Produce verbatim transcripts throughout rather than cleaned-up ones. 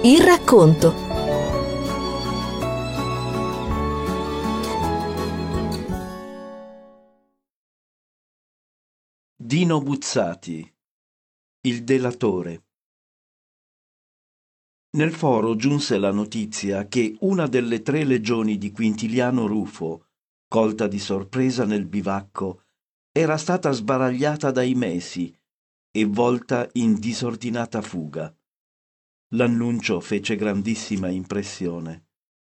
Il racconto. Dino Buzzati, il delatore. Nel foro giunse la notizia che una delle tre legioni di Quintiliano Rufo, colta di sorpresa nel bivacco, era stata sbaragliata dai Mesi e volta in disordinata fuga. L'annuncio fece grandissima impressione.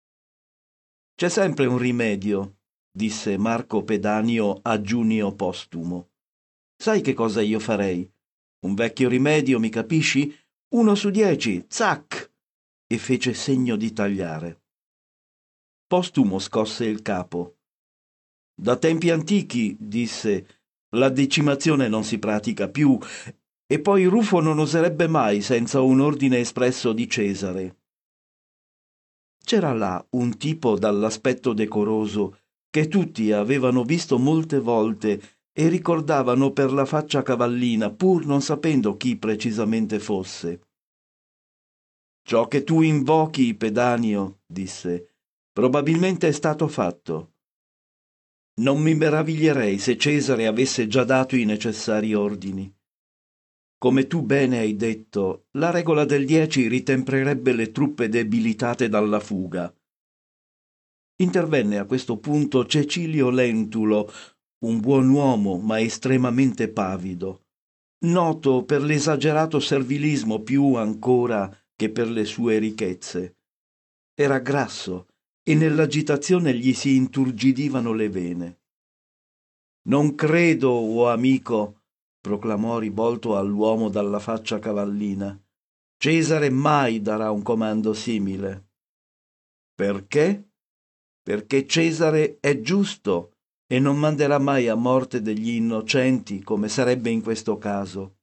«C'è sempre un rimedio», disse Marco Pedanio a Giunio Postumo. «Sai che cosa io farei? Un vecchio rimedio, mi capisci? Uno su dieci, zac!» E fece segno di tagliare. Postumo scosse il capo. «Da tempi antichi», disse, «la decimazione non si pratica più, e poi Rufo non oserebbe mai senza un ordine espresso di Cesare». C'era là un tipo dall'aspetto decoroso che tutti avevano visto molte volte e ricordavano per la faccia cavallina, pur non sapendo chi precisamente fosse. «Ciò che tu invochi, Pedanio», disse, «probabilmente è stato fatto. Non mi meraviglierei se Cesare avesse già dato i necessari ordini. Come tu bene hai detto, la regola del dieci ritempererebbe le truppe debilitate dalla fuga». Intervenne a questo punto Cecilio Lentulo, un buon uomo ma estremamente pavido, noto per l'esagerato servilismo più ancora che per le sue ricchezze. Era grasso e nell'agitazione gli si inturgidivano le vene. «Non credo, o amico», proclamò rivolto all'uomo dalla faccia cavallina, «Cesare mai darà un comando simile». «Perché?» «Perché Cesare è giusto e non manderà mai a morte degli innocenti, come sarebbe in questo caso».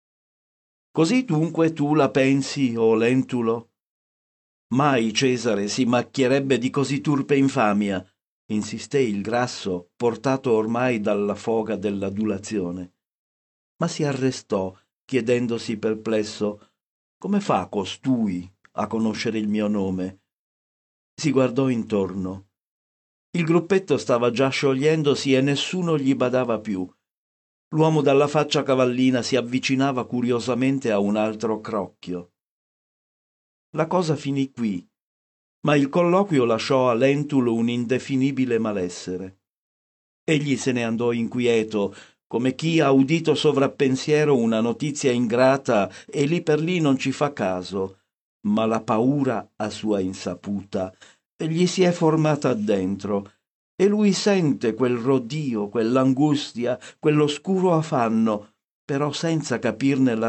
«Così dunque tu la pensi, o Lentulo?» «Mai Cesare si macchierebbe di così turpe infamia», insisté il grasso, portato ormai dalla foga dell'adulazione. Ma si arrestò, chiedendosi perplesso: «Come fa costui a conoscere il mio nome?» Si guardò intorno. Il gruppetto stava già sciogliendosi e nessuno gli badava più. L'uomo dalla faccia cavallina si avvicinava curiosamente a un altro crocchio. La cosa finì qui, ma il colloquio lasciò a Lentulo un indefinibile malessere. Egli se ne andò inquieto, come chi ha udito sovrappensiero una notizia ingrata e lì per lì non ci fa caso, ma la paura a sua insaputa gli si è formata dentro e lui sente quel rodio, quell'angustia, quell'oscuro affanno, però senza capirne la